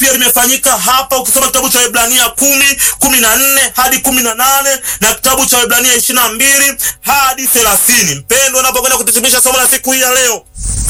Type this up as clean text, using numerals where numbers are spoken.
pia limefanyika hapa. Ukisoma kitabu cha Waebrania 10:14 hadi 18 na kitabu cha Waebrania 22 hadi 30. Mpendwa, unapokwenda kututumisha somo la siku hii ya leo,